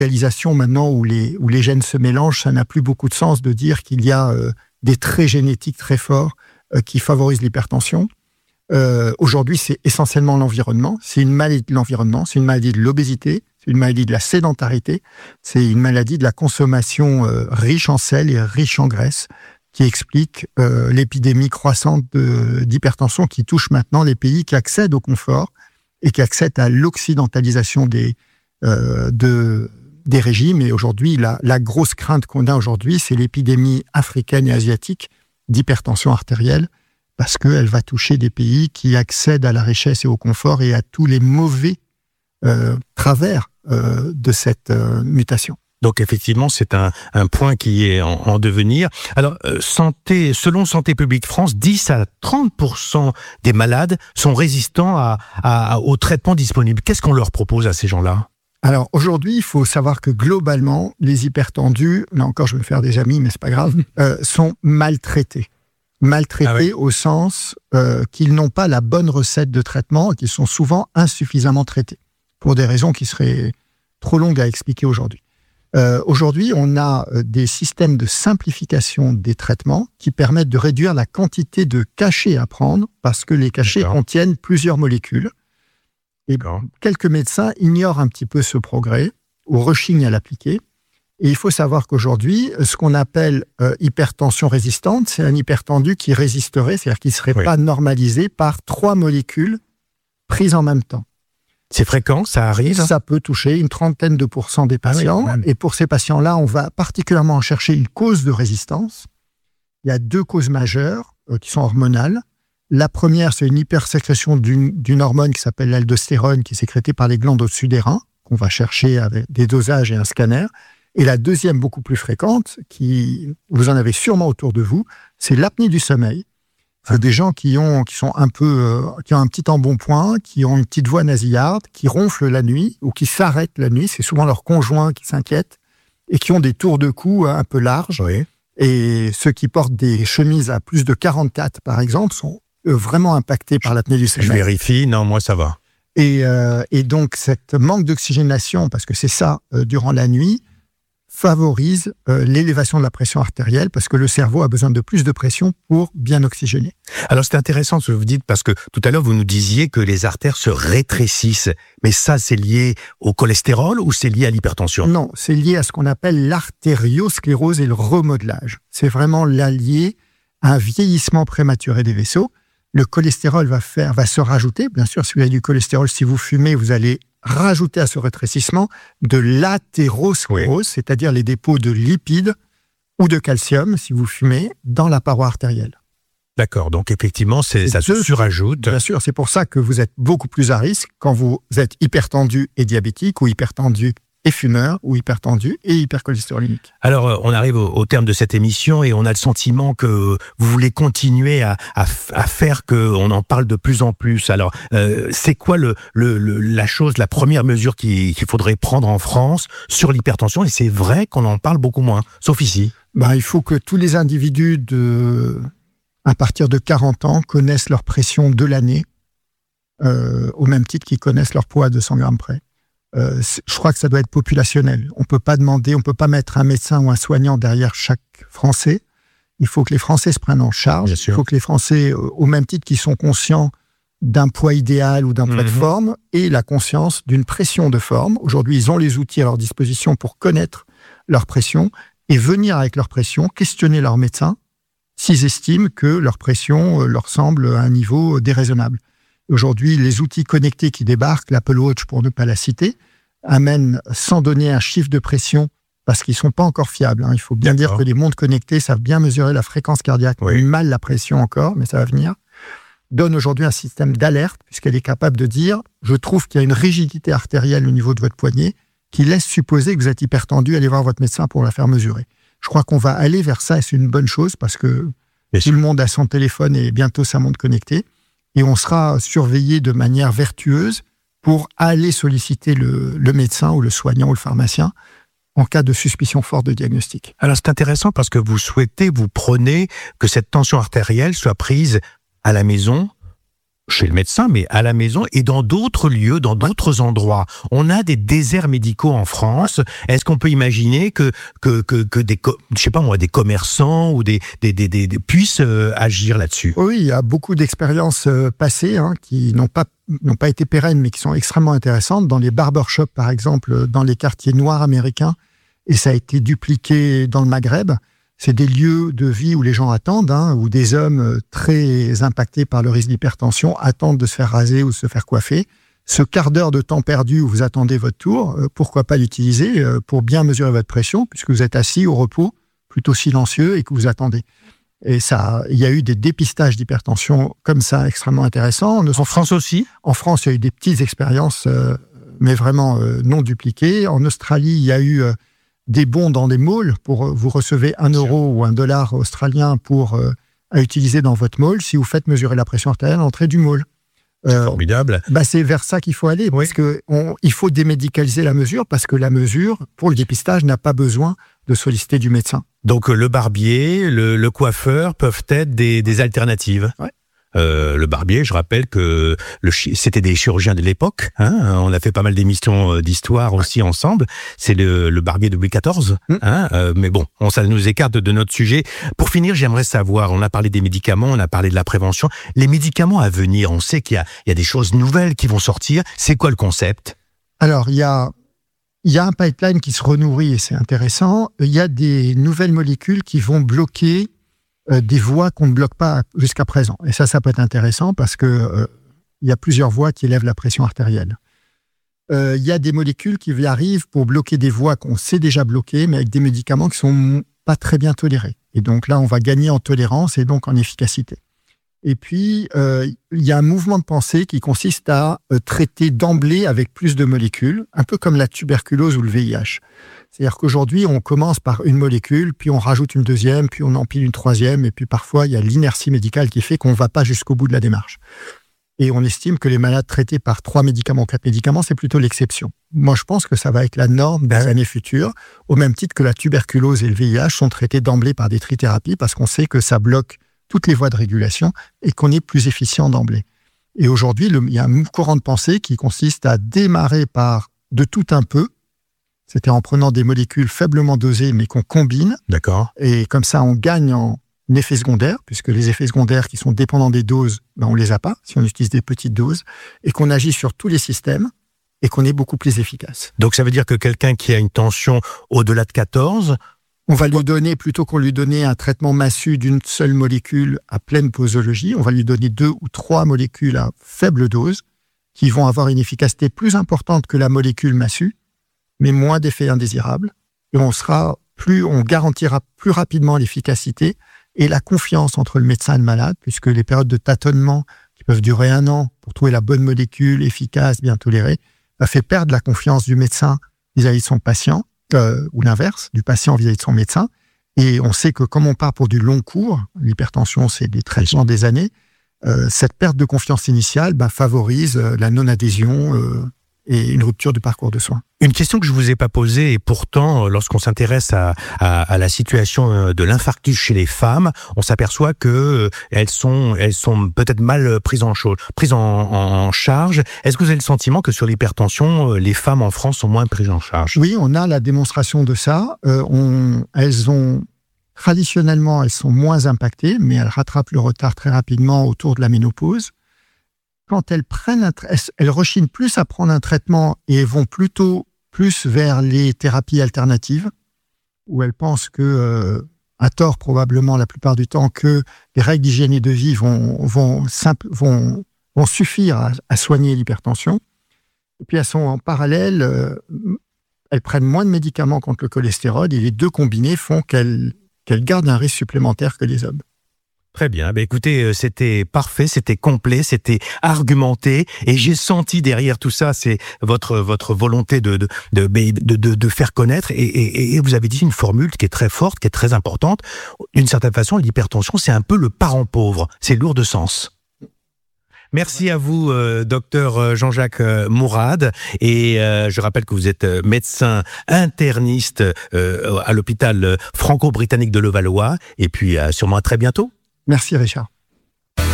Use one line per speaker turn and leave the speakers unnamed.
Réalisation maintenant où les gènes se mélangent, ça n'a plus beaucoup de sens de dire qu'il y a des traits génétiques très forts qui favorisent l'hypertension. Aujourd'hui, c'est essentiellement l'environnement. C'est une maladie de l'environnement, c'est une maladie de l'obésité, c'est une maladie de la sédentarité, c'est une maladie de la consommation riche en sel et riche en graisse qui explique l'épidémie croissante d'hypertension qui touche maintenant les pays qui accèdent au confort et qui accèdent à l'occidentalisation des régimes. Et aujourd'hui, la grosse crainte qu'on a aujourd'hui, c'est l'épidémie africaine et asiatique d'hypertension artérielle, parce qu'elle va toucher des pays qui accèdent à la richesse et au confort et à tous les mauvais travers de cette mutation.
Donc effectivement, c'est un point qui est en devenir. Alors, selon Santé publique France, 10 à 30% des malades sont résistants aux traitements disponibles. Qu'est-ce qu'on leur propose à ces gens-là ?
Alors aujourd'hui, il faut savoir que globalement, les hypertendus, là encore je vais me faire des amis, mais c'est pas grave, sont maltraités. Maltraités au sens qu'ils n'ont pas la bonne recette de traitement et qu'ils sont souvent insuffisamment traités, pour des raisons qui seraient trop longues à expliquer aujourd'hui. Aujourd'hui, on a des systèmes de simplification des traitements qui permettent de réduire la quantité de cachets à prendre, parce que les cachets contiennent plusieurs molécules. Et quelques médecins ignorent un petit peu ce progrès ou rechignent à l'appliquer. Et il faut savoir qu'aujourd'hui, ce qu'on appelle hypertension résistante, c'est un hypertendu qui résisterait, c'est-à-dire qui ne serait pas normalisé par 3 molécules prises en même temps.
C'est fréquent, ça arrive ?
Ça peut toucher une 30% des patients. Et pour ces patients-là, on va particulièrement chercher une cause de résistance. Il y a 2 causes majeures qui sont hormonales. La première, c'est une hypersécrétion d'une hormone qui s'appelle l'aldostérone, qui est sécrétée par les glandes au-dessus des reins, qu'on va chercher avec des dosages et un scanner. Et la deuxième, beaucoup plus fréquente, vous en avez sûrement autour de vous, c'est l'apnée du sommeil. C'est des gens qui ont un petit embonpoint, qui ont une petite voix nasillarde, qui ronflent la nuit ou qui s'arrêtent la nuit. C'est souvent leur conjoint qui s'inquiète et qui ont des tours de cou un peu larges. Oui. Et ceux qui portent des chemises à plus de 44, par exemple, sont vraiment impactés par l'apnée du sommeil.
Je vérifie, non, moi ça va.
Et donc, cette manque d'oxygénation, parce que c'est ça, durant la nuit, favorise l'élévation de la pression artérielle, parce que le cerveau a besoin de plus de pression pour bien oxygéner.
Alors c'est intéressant ce que vous dites, parce que tout à l'heure vous nous disiez que les artères se rétrécissent, mais ça c'est lié au cholestérol ou c'est lié à l'hypertension ?
Non, c'est lié à ce qu'on appelle l'artériosclérose et le remodelage. C'est vraiment lié à un vieillissement prématuré des vaisseaux. Le cholestérol va se rajouter. Bien sûr, si vous avez du cholestérol, si vous fumez, vous allez rajouter à ce rétrécissement de l'athérosclérose, c'est-à-dire les dépôts de lipides ou de calcium, si vous fumez, dans la paroi artérielle.
D'accord, donc effectivement, ça se surajoute.
Bien sûr, c'est pour ça que vous êtes beaucoup plus à risque quand vous êtes hypertendu et diabétique, ou hypertendu et fumeur, ou hypertendu et hypercholestérolémique.
Alors, on arrive au terme de cette émission et on a le sentiment que vous voulez continuer à faire qu'on en parle de plus en plus. Alors, c'est quoi la première mesure qu'il faudrait prendre en France sur l'hypertension ? Et c'est vrai qu'on en parle beaucoup moins, sauf ici.
Il faut que tous les individus à partir de 40 ans connaissent leur pression de l'année, au même titre qu'ils connaissent leur poids à 200 grammes près. Je crois que ça doit être populationnel. On peut pas mettre un médecin ou un soignant derrière chaque Français. Il faut que les Français se prennent en charge. Il faut que les Français, au même titre qu'ils sont conscients d'un poids idéal ou d'un poids de forme, aient la conscience d'une pression de forme. Aujourd'hui, ils ont les outils à leur disposition pour connaître leur pression et venir avec leur pression, questionner leur médecin s'ils estiment que leur pression leur semble à un niveau déraisonnable. Aujourd'hui, les outils connectés qui débarquent, l'Apple Watch pour ne pas la citer, amènent sans donner un chiffre de pression parce qu'ils ne sont pas encore fiables. Il faut bien dire que les montres connectées savent bien mesurer la fréquence cardiaque, mal la pression encore, mais ça va venir. Donne aujourd'hui un système d'alerte puisqu'elle est capable de dire « Je trouve qu'il y a une rigidité artérielle au niveau de votre poignet qui laisse supposer que vous êtes hypertendu, allez voir votre médecin pour la faire mesurer. » Je crois qu'on va aller vers ça et c'est une bonne chose parce que tout le monde a son téléphone et bientôt sa montre connectée. Et on sera surveillé de manière vertueuse pour aller solliciter le médecin ou le soignant ou le pharmacien en cas de suspicion forte de diagnostic.
Alors c'est intéressant parce que vous prônez que cette tension artérielle soit prise à la maison, chez le médecin, mais à la maison et dans d'autres lieux, dans d'autres endroits. On a des déserts médicaux en France. Est-ce qu'on peut imaginer que des, je sais pas moi, des commerçants ou des puissent agir là-dessus?
Oui, il y a beaucoup d'expériences passées qui n'ont pas été pérennes, mais qui sont extrêmement intéressantes. Dans les barbershops, par exemple, dans les quartiers noirs américains, et ça a été dupliqué dans le Maghreb. C'est des lieux de vie où les gens attendent, où des hommes très impactés par le risque d'hypertension attendent de se faire raser ou de se faire coiffer. Ce quart d'heure de temps perdu où vous attendez votre tour, pourquoi pas l'utiliser pour bien mesurer votre pression, puisque vous êtes assis au repos, plutôt silencieux, et que vous attendez. Et ça, il y a eu des dépistages d'hypertension comme ça, extrêmement intéressants.
En France aussi?
En France, il y a eu des petites expériences, mais vraiment non dupliquées. En Australie, il y a eu des bons dans des malls pour vous recevez 1 euro ou $1 australien à utiliser dans votre mall si vous faites mesurer la pression artérielle à l'entrée du mall.
C'est formidable.
C'est vers ça qu'il faut aller, parce que il faut démédicaliser la mesure, parce que la mesure, pour le dépistage, n'a pas besoin de solliciter du médecin.
Donc le barbier, le coiffeur peuvent être des alternatives.
Ouais.
Le barbier, je rappelle que c'était des chirurgiens de l'époque. On a fait pas mal d'émissions d'histoire aussi ensemble. C'est le barbier de Louis XIV. Mais bon, ça nous écarte de notre sujet. Pour finir, j'aimerais savoir, on a parlé des médicaments, on a parlé de la prévention. Les médicaments à venir, on sait qu'il y a des choses nouvelles qui vont sortir. C'est quoi le concept?
Alors, il y a un pipeline qui se renourrit et c'est intéressant. Il y a des nouvelles molécules qui vont bloquer des voies qu'on ne bloque pas jusqu'à présent. Et ça peut être intéressant parce que il y a plusieurs voies qui élèvent la pression artérielle. Il y a des molécules qui arrivent pour bloquer des voies qu'on sait déjà bloquer, mais avec des médicaments qui sont pas très bien tolérés. Et donc là, on va gagner en tolérance et donc en efficacité. Et puis, il y a un mouvement de pensée qui consiste à traiter d'emblée avec plus de molécules, un peu comme la tuberculose ou le VIH. C'est-à-dire qu'aujourd'hui, on commence par une molécule, puis on rajoute une deuxième, puis on empile une troisième, et puis parfois, il y a l'inertie médicale qui fait qu'on ne va pas jusqu'au bout de la démarche. Et on estime que les malades traités par 3 médicaments, 4 médicaments, c'est plutôt l'exception. Moi, je pense que ça va être la norme des années futures, au même titre que la tuberculose et le VIH sont traités d'emblée par des trithérapies, parce qu'on sait que ça bloque toutes les voies de régulation et qu'on est plus efficient d'emblée. Et aujourd'hui, il y a un courant de pensée qui consiste à démarrer par de tout un peu, c'est-à-dire en prenant des molécules faiblement dosées mais qu'on combine.
D'accord.
Et comme ça, on gagne en effets secondaires, puisque les effets secondaires qui sont dépendants des doses, on les a pas si on utilise des petites doses, et qu'on agit sur tous les systèmes et qu'on est beaucoup plus efficace.
Donc ça veut dire que quelqu'un qui a une tension au-delà de 14...
On va lui donner, plutôt qu'on lui donner un traitement massu d'une seule molécule à pleine posologie, on va lui donner 2 ou 3 molécules à faible dose qui vont avoir une efficacité plus importante que la molécule massue, mais moins d'effets indésirables. Et on garantira plus rapidement l'efficacité et la confiance entre le médecin et le malade, puisque les périodes de tâtonnement qui peuvent durer 1 an pour trouver la bonne molécule efficace, bien tolérée, fait perdre la confiance du médecin vis-à-vis de son patient. Ou l'inverse, du patient vis-à-vis de son médecin. Et on sait que comme on part pour du long cours, l'hypertension, c'est des traitements des années, cette perte de confiance initiale favorise la non-adhésion et une rupture du parcours de soins.
Une question que je ne vous ai pas posée, et pourtant, lorsqu'on s'intéresse à la situation de l'infarctus chez les femmes, on s'aperçoit que elles sont peut-être mal prises en charge. Est-ce que vous avez le sentiment que sur l'hypertension, les femmes en France sont moins prises en charge?
Oui, on a la démonstration de ça. Traditionnellement, elles sont moins impactées, mais elles rattrapent le retard très rapidement autour de la ménopause. Quand elles rechignent plus à prendre un traitement et vont plutôt plus vers les thérapies alternatives, où elles pensent que, à tort probablement la plupart du temps, que les règles d'hygiène et de vie vont suffire à soigner l'hypertension. Et puis elles sont en parallèle, elles prennent moins de médicaments contre le cholestérol et les deux combinés font qu'elles gardent un risque supplémentaire que les hommes.
Très bien. Écoutez, c'était parfait, c'était complet, c'était argumenté, et j'ai senti derrière tout ça, c'est votre volonté de faire connaître. Et vous avez dit une formule qui est très forte, qui est très importante. D'une certaine façon, l'hypertension, c'est un peu le parent pauvre. C'est lourd de sens. Merci à vous, docteur Jean-Jacques Mourad. Et je rappelle que vous êtes médecin interniste à l'hôpital franco-britannique de Levallois. Et puis, sûrement à très bientôt.
Merci Richard.